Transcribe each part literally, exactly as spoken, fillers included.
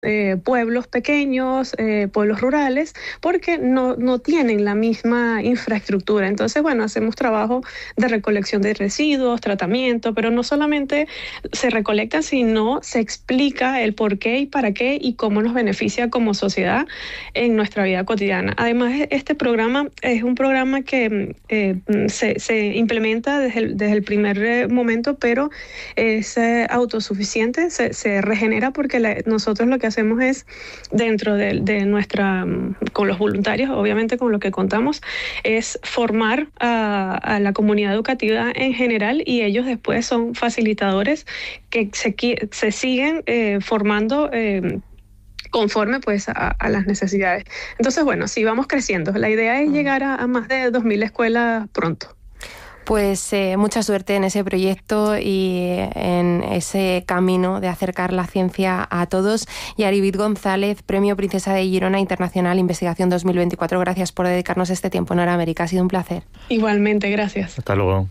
eh, pueblos pequeños, eh, pueblos rurales, porque no, no tienen la misma infraestructura. Entonces, bueno, hacemos trabajo de recolección de residuos, tratamiento, pero no solamente se recolecta, sino se explica el por qué y para qué y cómo nos beneficia como sociedad en nuestra vida cotidiana. Además, este programa es un programa que eh, se, se implementa desde el, desde el primer momento, pero es eh, autosuficiente, se, se regenera porque la, nosotros lo que hacemos es, dentro de, de nuestra, con los voluntarios, obviamente con lo que contamos, es formar a, a la comunidad educativa en general, y ellos después son facilitadores que se, se siguen eh, formando eh, conforme pues a, a las necesidades. Entonces, bueno, sí, vamos creciendo. La idea es llegar a, a más de dos mil escuelas pronto. Pues eh, mucha suerte en ese proyecto y en ese camino de acercar la ciencia a todos. Y Aribit González, Premio Princesa de Girona Internacional Investigación dos mil veinticuatro, gracias por dedicarnos este tiempo en Hora América. Ha sido un placer. Igualmente, gracias. Hasta luego.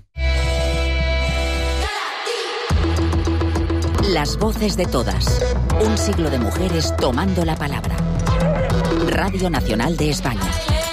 Las voces de todas. Un siglo de mujeres tomando la palabra. Radio Nacional de España.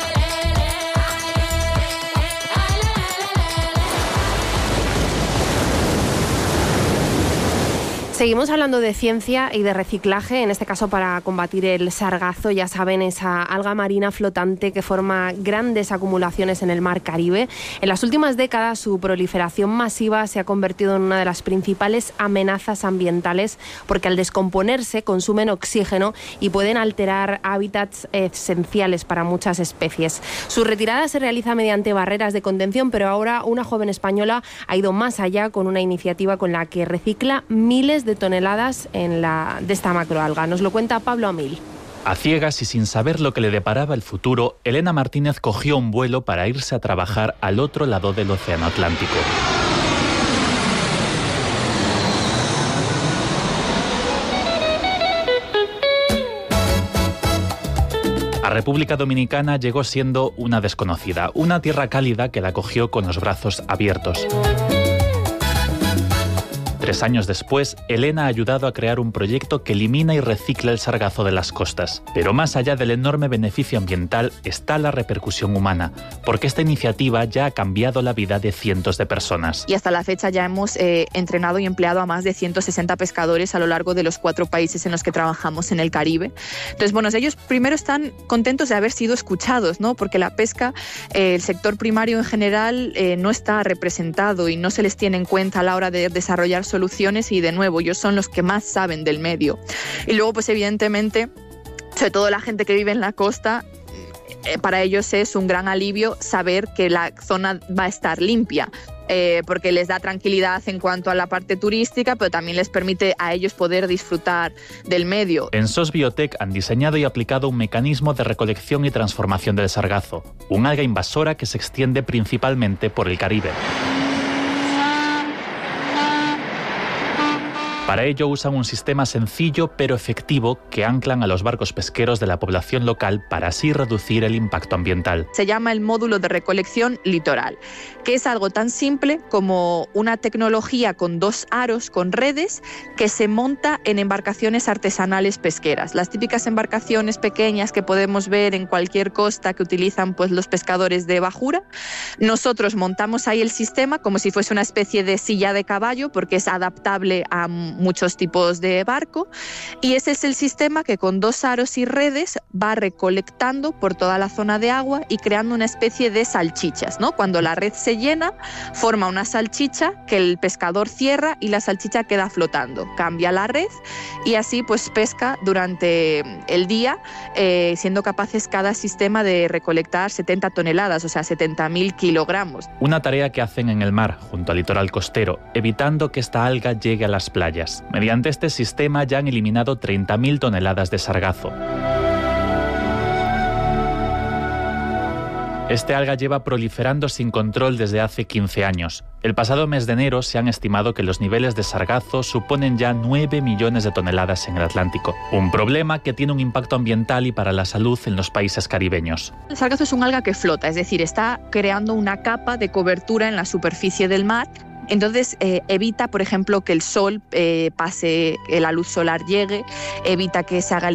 Seguimos hablando de ciencia y de reciclaje, en este caso para combatir el sargazo, ya saben, esa alga marina flotante que forma grandes acumulaciones en el mar Caribe. En las últimas décadas su proliferación masiva se ha convertido en una de las principales amenazas ambientales porque al descomponerse consumen oxígeno y pueden alterar hábitats esenciales para muchas especies. Su retirada se realiza mediante barreras de contención, pero ahora una joven española ha ido más allá con una iniciativa con la que recicla miles de toneladas en la, de esta macroalga. Nos lo cuenta Pablo Amil. A ciegas y sin saber lo que le deparaba el futuro, Elena Martínez cogió un vuelo para irse a trabajar al otro lado del Océano Atlántico. A República Dominicana llegó siendo una desconocida, una tierra cálida que la acogió con los brazos abiertos. Tres años después, Elena ha ayudado a crear un proyecto que elimina y recicla el sargazo de las costas. Pero más allá del enorme beneficio ambiental está la repercusión humana, porque esta iniciativa ya ha cambiado la vida de cientos de personas. Y hasta la fecha ya hemos eh, entrenado y empleado a más de ciento sesenta pescadores a lo largo de los cuatro países en los que trabajamos en el Caribe. Entonces, bueno, ellos primero están contentos de haber sido escuchados, ¿no? Porque la pesca, eh, el sector primario en general, eh, no está representado y no se les tiene en cuenta a la hora de desarrollar soluciones soluciones y de nuevo ellos son los que más saben del medio. Y luego pues evidentemente, sobre todo la gente que vive en la costa, eh, para ellos es un gran alivio saber que la zona va a estar limpia. Eh, porque les da tranquilidad en cuanto a la parte turística, pero también les permite a ellos poder disfrutar del medio. En S O S Biotech han diseñado y aplicado un mecanismo de recolección y transformación del sargazo, un alga invasora que se extiende principalmente por el Caribe. Para ello usan un sistema sencillo pero efectivo que anclan a los barcos pesqueros de la población local para así reducir el impacto ambiental. Se llama el módulo de recolección litoral, que es algo tan simple como una tecnología con dos aros con redes que se monta en embarcaciones artesanales pesqueras. Las típicas embarcaciones pequeñas que podemos ver en cualquier costa que utilizan pues, los pescadores de bajura. Nosotros montamos ahí el sistema como si fuese una especie de silla de caballo porque es adaptable a muchos tipos de barco, y ese es el sistema que con dos aros y redes va recolectando por toda la zona de agua y creando una especie de salchichas, ¿no? Cuando la red se llena, forma una salchicha que el pescador cierra y la salchicha queda flotando. Cambia la red y así pues pesca durante el día, eh, siendo capaces cada sistema de recolectar setenta toneladas, o sea, setenta mil kilogramos. Una tarea que hacen en el mar, junto al litoral costero, evitando que esta alga llegue a las playas. Mediante este sistema ya han eliminado treinta mil toneladas de sargazo. Este alga lleva proliferando sin control desde hace quince años. El pasado mes de enero se han estimado que los niveles de sargazo suponen ya nueve millones de toneladas en el Atlántico. Un problema que tiene un impacto ambiental y para la salud en los países caribeños. El sargazo es un alga que flota, es decir, está creando una capa de cobertura en la superficie del mar Entonces eh, evita, por ejemplo, que el sol eh, pase, que la luz solar llegue, evita que se haga el